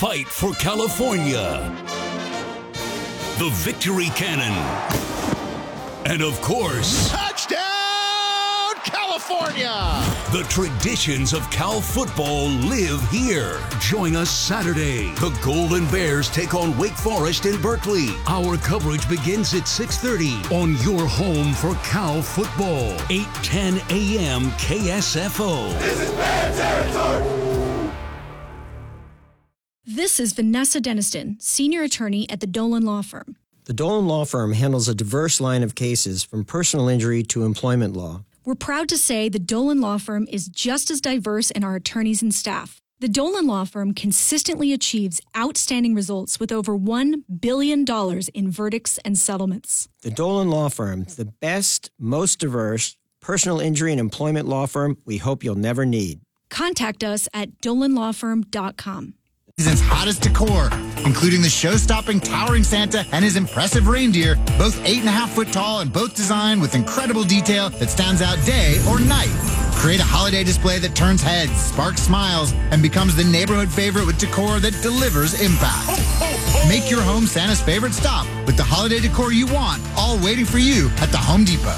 fight for California. The Victory Cannon. And of course, touchdown, California! The traditions of Cal football live here. Join us Saturday. The Golden Bears take on Wake Forest in Berkeley. Our coverage begins at 6:30 on your home for Cal football. 8:10 a.m. KSFO. This is Bear territory! This is Vanessa Deniston, senior attorney at the Dolan Law Firm. The Dolan Law Firm handles a diverse line of cases from personal injury to employment law. We're proud to say the Dolan Law Firm is just as diverse in our attorneys and staff. The Dolan Law Firm consistently achieves outstanding results with over $1 billion in verdicts and settlements. The Dolan Law Firm, the best, most diverse personal injury and employment law firm we hope you'll never need. Contact us at dolanlawfirm.com. Season's hottest decor, including the show-stopping towering Santa and his impressive reindeer, both 8.5-foot tall and both designed with incredible detail that stands out day or night. Create a holiday display that turns heads, sparks smiles, and becomes the neighborhood favorite with decor that delivers impact. Make your home Santa's favorite stop with the holiday decor you want, all waiting for you at the Home Depot.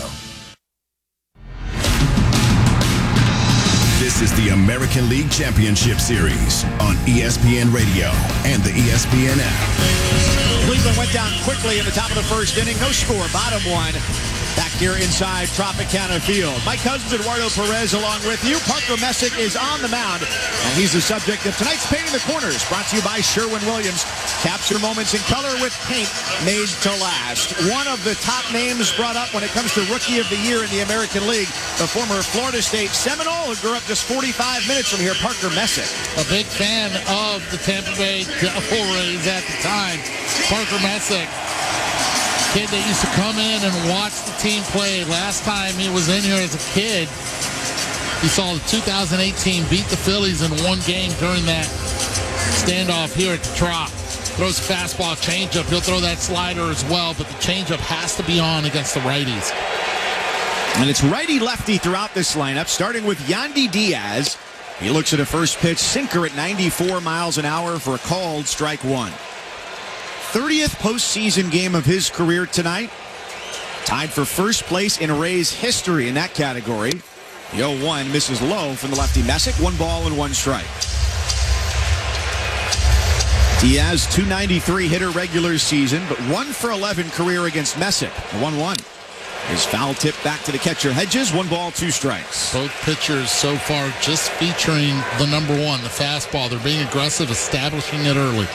This is the American League Championship Series on ESPN Radio and the ESPN app. Cleveland went down quickly in the top of the first inning. No score, bottom one. Back here inside Tropicana Field. Mike Cousins, Eduardo Perez along with you. Parker Messick is on the mound, and he's the subject of tonight's Painting the Corners, brought to you by Sherwin-Williams. Capture moments in color with paint made to last. One of the top names brought up when it comes to Rookie of the Year in the American League, the former Florida State Seminole who grew up just 45 minutes from here, Parker Messick. A big fan of the Tampa Bay Devil Rays at the time. Parker Messick, kid that used to come in and watch the team play. Last time he was in here as a kid, he saw the 2018 beat the Phillies in one game during that standoff here at the Trop. Throws fastball, changeup. He'll throw that slider as well, but the changeup has to be on against the righties. And it's righty-lefty throughout this lineup, starting with Yandy Diaz. He looks at a first pitch sinker at 94 miles an hour for a called strike one. 30th postseason game of his career tonight. Tied for first place in Rays history in that category. The 0-1 misses low from the lefty Messick. 1 ball and 1 strike. Diaz, .293 hitter regular season, but 1 for 11 career against Messick. 1-1. His foul tip back to the catcher Hedges. 1 ball, 2 strikes. Both pitchers so far just featuring the number one, the fastball. They're being aggressive, establishing it early.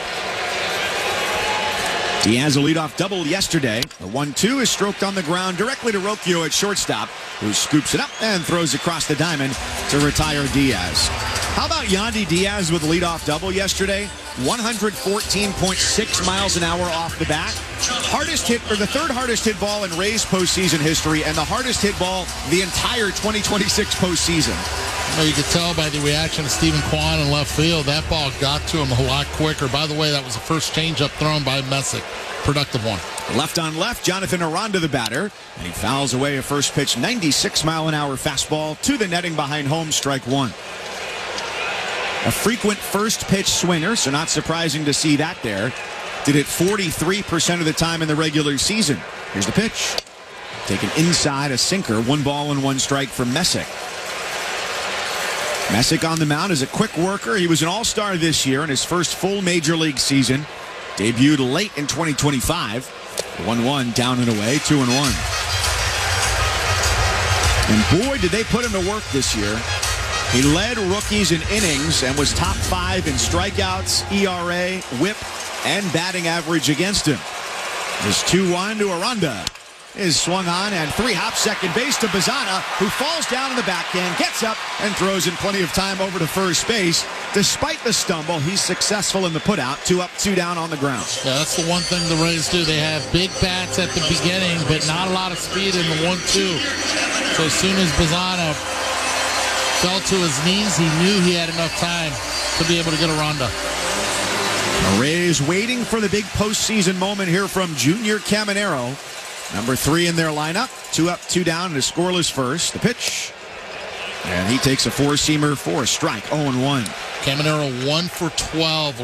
Diaz a leadoff double yesterday. The 1-2 is stroked on the ground directly to Rocchio at shortstop, who scoops it up and throws across the diamond to retire Diaz. How about Yandy Diaz with a leadoff double yesterday? 114.6 miles an hour off the bat. Hardest hit, or the third hardest hit ball in Rays postseason history, and the hardest hit ball the entire 2026 postseason. Well, you could tell by the reaction of Stephen Kwan in left field. That ball got to him a lot quicker. By the way, that was the first changeup thrown by Messick. Productive one. Left on left, Jonathan Aranda the batter. And he fouls away a first pitch 96-mile-an-hour fastball to the netting behind home, strike one. A frequent first pitch swinger, so not surprising to see that there. Did it 43% of the time in the regular season. Here's the pitch. Taken inside, a sinker. 1 ball and 1 strike from Messick. Messick on the mound is a quick worker. He was an all-star this year in his first full major league season. Debuted late in 2025. 1-1 down and away, 2-1. And boy, did they put him to work this year. He led rookies in innings and was top 5 in strikeouts, ERA, whip, and batting average against him. His 2-1 to Aranda is swung on, and 3-hop second base to Bazana, who falls down in the backhand, gets up, and throws in plenty of time over to first base. Despite the stumble, he's successful in the putout. 2 up, 2 down on the ground. Yeah, that's the one thing the Rays do. They have big bats at the beginning, but not a lot of speed in the 1-2. So as soon as Bazana fell to his knees, he knew he had enough time to be able to get Aranda. The Rays waiting for the big postseason moment here from Junior Caminero. Number 3 in their lineup. 2 up, 2 down, and a scoreless first. The pitch. And he takes a four-seamer for a strike. 0-1. Caminero 1 for 12.